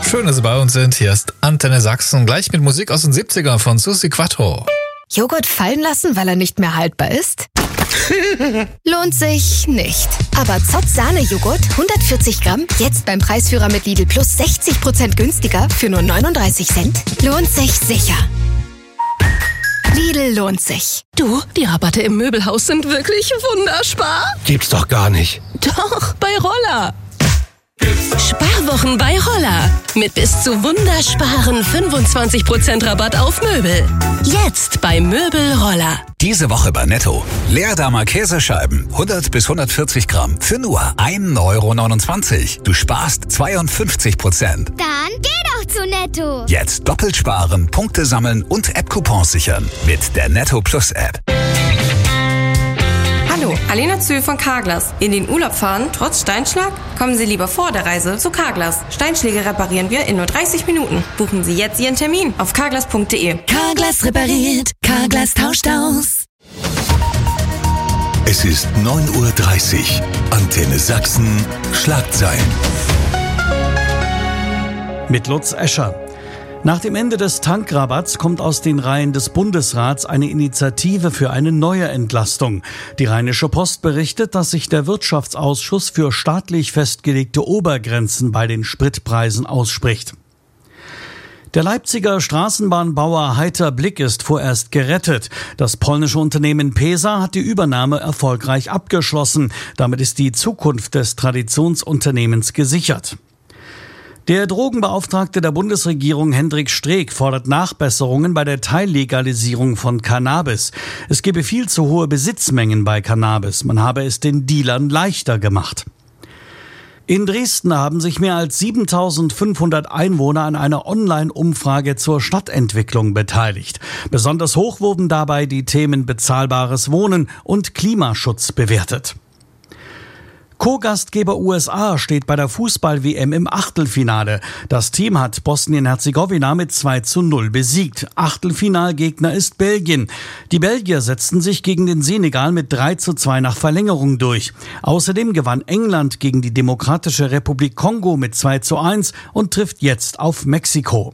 Schön, dass Sie bei uns sind. Hier ist Antenne Sachsen, gleich mit Musik aus den 70ern von Susi Quattro. Joghurt fallen lassen, weil er nicht mehr haltbar ist? Lohnt sich nicht. Aber Zott Sahne-Joghurt, 140 Gramm, jetzt beim Preisführer mit Lidl Plus 60% günstiger für nur 39 Cent. Lohnt sich sicher. Lidl lohnt sich. Du, die Rabatte im Möbelhaus sind wirklich wunderspar. Gibt's doch gar nicht. Doch, bei Roller. Sparwochen bei Roller. Mit bis zu wundersparen 25% Rabatt auf Möbel. Jetzt bei Möbel Roller. Diese Woche bei Netto. Leerdammer Käsescheiben, 100 bis 140 Gramm, für nur 1,29 €. Du sparst 52%. Dann geh doch zu Netto. Jetzt doppelt sparen, Punkte sammeln und App-Coupons sichern. Mit der Netto Plus App. Hallo, Alena Zühl von Carglass. In den Urlaub fahren, trotz Steinschlag? Kommen Sie lieber vor der Reise zu Carglass. Steinschläge reparieren wir in nur 30 Minuten. Buchen Sie jetzt Ihren Termin auf carglass.de. Carglass repariert, Carglass tauscht aus. Es ist 9:30 Uhr. Antenne Sachsen, Schlagzeilen. Mit Lutz Escher. Nach dem Ende des Tankrabatts kommt aus den Reihen des Bundesrats eine Initiative für eine neue Entlastung. Die Rheinische Post berichtet, dass sich der Wirtschaftsausschuss für staatlich festgelegte Obergrenzen bei den Spritpreisen ausspricht. Der Leipziger Straßenbahnbauer Heiter Blick ist vorerst gerettet. Das polnische Unternehmen PESA hat die Übernahme erfolgreich abgeschlossen. Damit ist die Zukunft des Traditionsunternehmens gesichert. Der Drogenbeauftragte der Bundesregierung Hendrik Streeck fordert Nachbesserungen bei der Teillegalisierung von Cannabis. Es gebe viel zu hohe Besitzmengen bei Cannabis. Man habe es den Dealern leichter gemacht. In Dresden haben sich mehr als 7.500 Einwohner an einer Online-Umfrage zur Stadtentwicklung beteiligt. Besonders hoch wurden dabei die Themen bezahlbares Wohnen und Klimaschutz bewertet. Co-Gastgeber USA steht bei der Fußball-WM im Achtelfinale. Das Team hat Bosnien-Herzegowina mit 2:0 besiegt. Achtelfinalgegner ist Belgien. Die Belgier setzten sich gegen den Senegal mit 3:2 nach Verlängerung durch. Außerdem gewann England gegen die Demokratische Republik Kongo mit 2:1 und trifft jetzt auf Mexiko.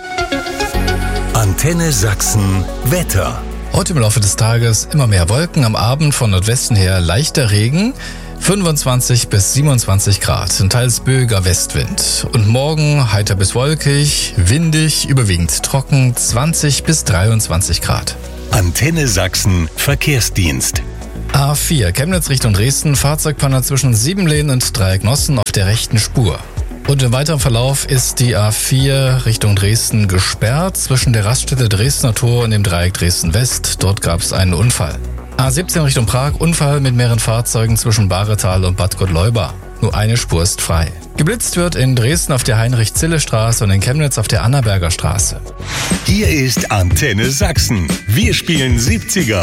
Antenne Sachsen, Wetter. Heute im Laufe des Tages immer mehr Wolken, am Abend von Nordwesten her leichter Regen. 25 bis 27 Grad, ein teils böiger Westwind. Und morgen heiter bis wolkig, windig, überwiegend trocken, 20 bis 23 Grad. Antenne Sachsen, Verkehrsdienst. A4, Chemnitz Richtung Dresden, Fahrzeugpanne zwischen Siebenlehn und Dreiecknossen auf der rechten Spur. Und im weiteren Verlauf ist die A4 Richtung Dresden gesperrt zwischen der Raststätte Dresdner Tor und dem Dreieck Dresden West. Dort gab es einen Unfall. A17 Richtung Prag, Unfall mit mehreren Fahrzeugen zwischen Baretal und Bad Gottleuba. Nur eine Spur ist frei. Geblitzt wird in Dresden auf der Heinrich-Zille-Straße und in Chemnitz auf der Annaberger Straße. Hier ist Antenne Sachsen. Wir spielen 70er.